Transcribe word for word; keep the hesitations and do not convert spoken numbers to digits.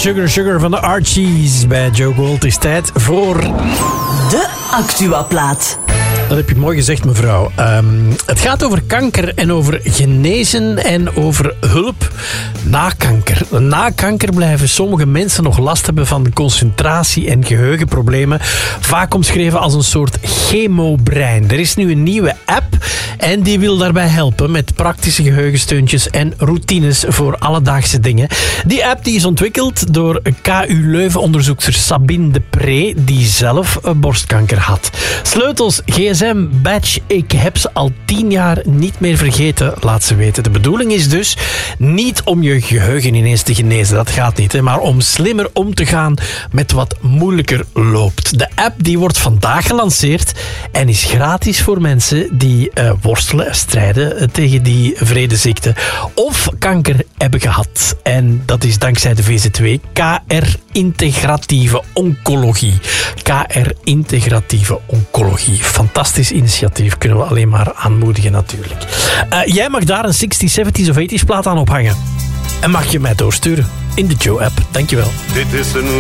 Sugar Sugar van de Archies bij Joe Gold. Het is tijd voor... De Actua-plaat. Dat heb je mooi gezegd, mevrouw. Um, het gaat over kanker en over genezen en over hulp na kanker. Na kanker blijven sommige mensen nog last hebben van concentratie- en geheugenproblemen. Vaak omschreven als een soort chemobrein. Er is nu een nieuwe app en die wil daarbij helpen met praktische geheugensteuntjes en routines voor alledaagse dingen. Die app die is ontwikkeld door K U Leuven-onderzoekster Sabine de Pre, die zelf borstkanker had. Sleutels, gsm, badge, ik heb ze al tien jaar niet meer vergeten, laat ze weten. De bedoeling is dus niet om je geheugen ineens te genezen, dat gaat niet, hè, maar om slimmer om te gaan met wat moeilijker loopt. De app die wordt vandaag gelanceerd en is gratis voor mensen die uh, worstelen en strijden uh, tegen die wrede ziekte of kanker hebben gehad. En dat is dankzij de V Z W, K R Integratieve Oncologie. K R Integratieve Oncologie. Fantastisch initiatief, kunnen we alleen maar aanmoedigen natuurlijk. Uh, jij mag daar een zestig, zeventig of tachtig plaat aan ophangen. En mag je mij doorsturen in de Joe-app. Dankjewel. Dit is een